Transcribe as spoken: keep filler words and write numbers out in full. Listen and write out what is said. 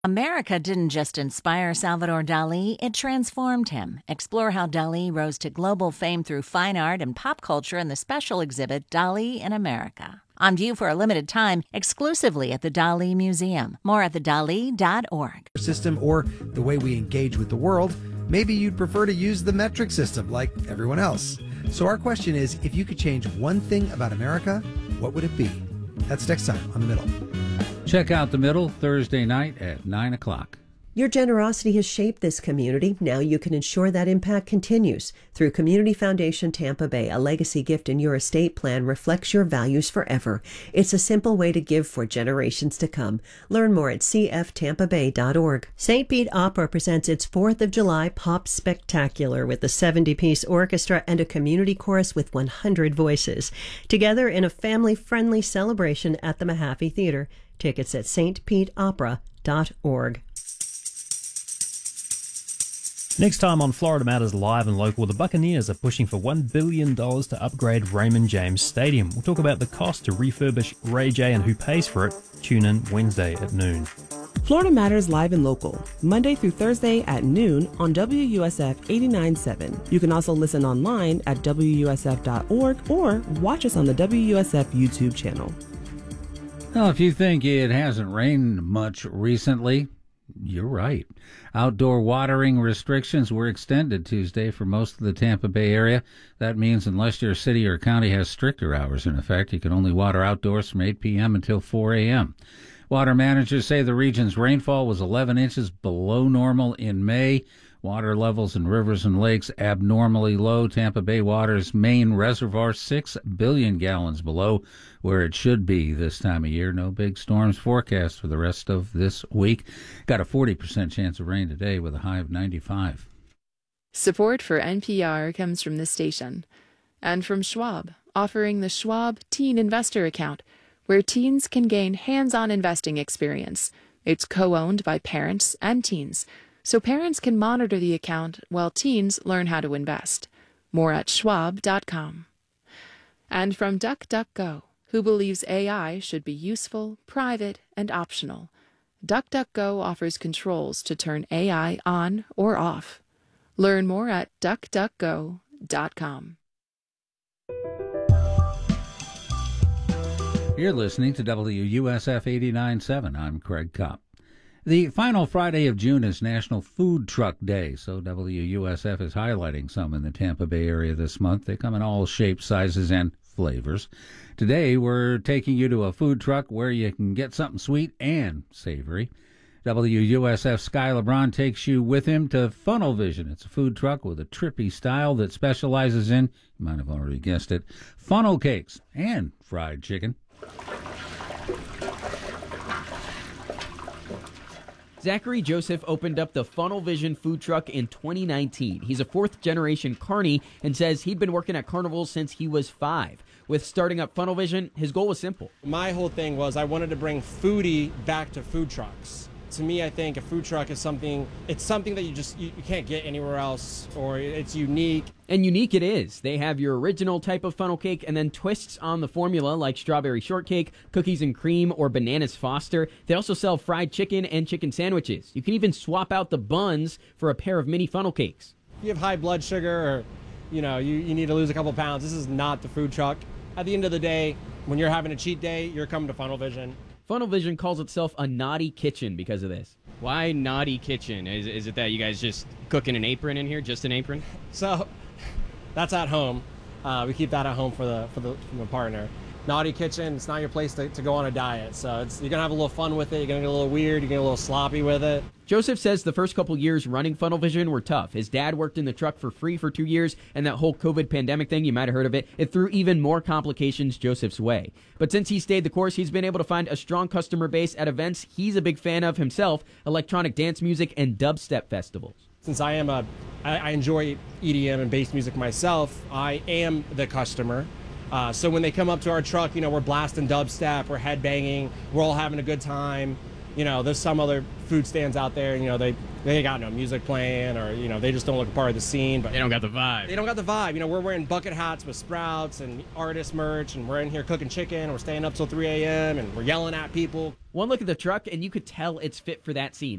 America didn't just inspire Salvador Dali, it transformed him. Explore how Dali rose to global fame through fine art and pop culture in the special exhibit Dali in America. On view for a limited time, exclusively at the Dali Museum. More at the dali dot org. System or the way we engage with the world, maybe you'd prefer to use the metric system like everyone else. So our question is, if you could change one thing about America, what would it be? That's next time on The Middle. Check out The Middle Thursday night at nine o'clock. Your generosity has shaped this community. Now you can ensure that impact continues. Through Community Foundation Tampa Bay, a legacy gift in your estate plan reflects your values forever. It's a simple way to give for generations to come. Learn more at c f tampa bay dot org. Saint Pete Opera presents its fourth of July Pop Spectacular with a seventy-piece orchestra and a community chorus with one hundred voices. Together in a family-friendly celebration at the Mahaffey Theater. Tickets at st pete opera dot org. Next time on Florida Matters Live and Local, the Buccaneers are pushing for one billion dollars to upgrade Raymond James Stadium. We'll talk about the cost to refurbish Ray J and who pays for it. Tune in Wednesday at noon. Florida Matters Live and Local, Monday through Thursday at noon on W U S F eighty-nine point seven. You can also listen online at w u s f dot org or watch us on the W U S F YouTube channel. Well, if you think it hasn't rained much recently, you're right. Outdoor watering restrictions were extended Tuesday for most of the Tampa Bay area. That means unless your city or county has stricter hours in effect, you can only water outdoors from eight p.m. until four a.m. Water managers say the region's rainfall was eleven inches below normal in May. Water levels in rivers and lakes abnormally low. Tampa Bay Water's main reservoir six billion gallons below where it should be this time of year. No big storms forecast for the rest of this week. Got a forty percent chance of rain today with a high of ninety-five. Support for N P R comes from this station and from Schwab, offering the Schwab Teen Investor Account, where teens can gain hands-on investing experience. It's co-owned by parents and teens, so parents can monitor the account while teens learn how to invest. More at schwab dot com. And from DuckDuckGo, who believes A I should be useful, private, and optional. DuckDuckGo offers controls to turn A I on or off. Learn more at duck duck go dot com. You're listening to W U S F eighty-nine point seven. I'm Craig Kopp. The final Friday of June is National Food Truck Day, so W U S F is highlighting some in the Tampa Bay area this month. They come in all shapes, sizes, and flavors. Today, we're taking you to a food truck where you can get something sweet and savory. W U S F Sky LeBron takes you with him to Funnel Vision. It's a food truck with a trippy style that specializes in, you might have already guessed it, funnel cakes and fried chicken. Zachary Joseph opened up the Funnel Vision food truck in twenty nineteen. He's a fourth-generation carny and says he'd been working at carnivals since he was five. With starting up Funnel Vision, his goal was simple. My whole thing was I wanted to bring foodie back to food trucks. To me, I think a food truck is something, it's something that you just, you, you can't get anywhere else, or it's unique. And unique it is. They have your original type of funnel cake and then twists on the formula like strawberry shortcake, cookies and cream, or bananas Foster. They also sell fried chicken and chicken sandwiches. You can even swap out the buns for a pair of mini funnel cakes. If you have high blood sugar or, you know, you, you need to lose a couple pounds, this is not the food truck. At the end of the day, when you're having a cheat day, you're coming to Funnel Vision. Funnel Vision calls itself a naughty kitchen because of this. Why naughty kitchen? Is, is it that you guys just cook in an apron in here, just an apron? So, that's at home. Uh, we keep that at home for the for the, for the partner. Naughty kitchen, it's not your place to, to go on a diet. So it's, you're going to have a little fun with it. You're going to get a little weird. You're going to get a little sloppy with it. Joseph says the first couple years running Funnel Vision were tough. His dad worked in the truck for free for two years, and that whole COVID pandemic thing, you might have heard of it, it threw even more complications Joseph's way. But since he stayed the course, he's been able to find a strong customer base at events he's a big fan of himself, electronic dance music and dubstep festivals. Since I am a, I, I enjoy E D M and bass music myself, I am the customer. Uh, so when they come up to our truck, you know, we're blasting dubstep, we're headbanging, we're all having a good time. You know, there's some other food stands out there, you know, they, they ain't got no music playing, or, you know, they just don't look a part of the scene. But They don't got the vibe. They don't got the vibe. You know, we're wearing bucket hats with Sprouts and artist merch, and we're in here cooking chicken, we're staying up till three a.m., and we're yelling at people. One look at the truck, and you could tell it's fit for that scene.